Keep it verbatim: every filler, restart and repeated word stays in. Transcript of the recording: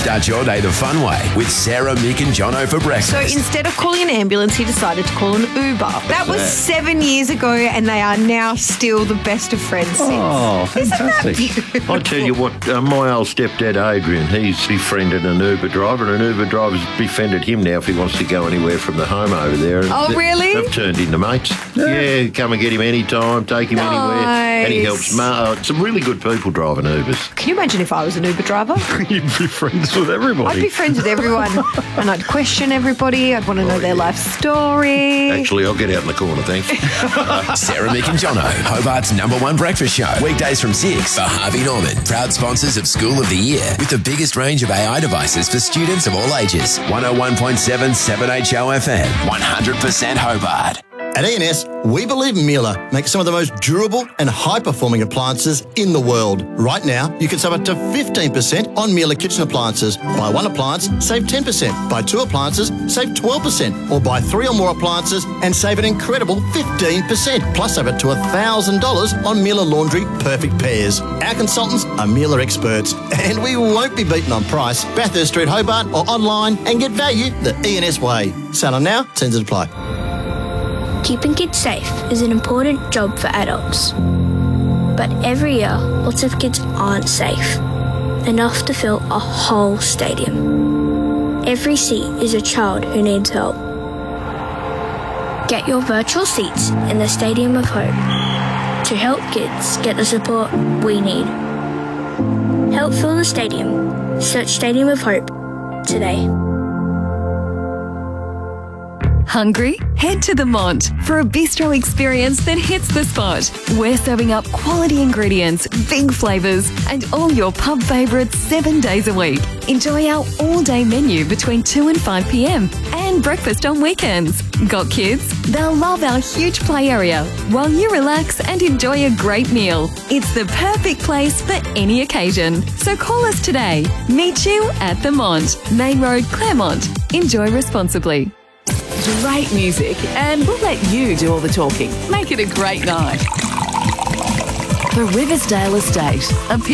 Start your day the fun way with Sarah, Mick and Jono for breakfast. So instead of calling an ambulance, he decided to call an Uber. That was that? seven years ago and they are now still the best of friends since. Oh, fantastic. Isn't that beautiful? I tell you what, uh, my old stepdad Adrian, he's befriended an Uber driver, and an Uber driver's befriended him now if he wants to go anywhere from the home over there. And Oh, they- really? They've turned into mates. Yeah, come and get him anytime, take him anywhere, and he helps. Ma- uh, some really good people driving Ubers. Can you imagine if I was an Uber driver? You'd be friends with everybody. I'd be friends with everyone and I'd question everybody. I'd want to know their life story. Actually, I'll get out in the corner, thanks. Sarah, Mick and Jono, Hobart's number one breakfast show. Weekdays from six for Harvey Norman. Proud sponsors of School of the Year with the biggest range of A I devices for students of all ages. one oh one point seven seven H O F M. one hundred percent Hobart. At E and S, we believe Miele makes some of the most durable and high-performing appliances in the world. Right now, you can save up to fifteen percent on Miele kitchen appliances. Buy one appliance, save ten percent. Buy two appliances, save twelve percent. Or buy three or more appliances and save an incredible fifteen percent. Plus over to one thousand dollars on Miele Laundry Perfect Pairs. Our consultants are Miele experts, and we won't be beaten on price. Bathurst Street, Hobart, or online and get value the E and S way. Sale on now, terms and apply. Keeping kids safe is an important job for adults. But every year, lots of kids aren't safe enough to fill a whole stadium. Every seat is a child who needs help. Get your virtual seats in the Stadium of Hope to help kids get the support we need. Help fill the stadium. Search Stadium of Hope today. Hungry? Head to the Mont for a bistro experience that hits the spot. We're serving up quality ingredients, big flavours, and all your pub favourites seven days a week. Enjoy our all-day menu between two and five p m and breakfast on weekends. Got kids? They'll love our huge play area while you relax and enjoy a great meal. It's the perfect place for any occasion. So call us today. Meet you at the Mont, Main Road, Claremont. Enjoy responsibly. Great music, and we'll let you do all the talking. Make it a great night. The Riversdale Estate, a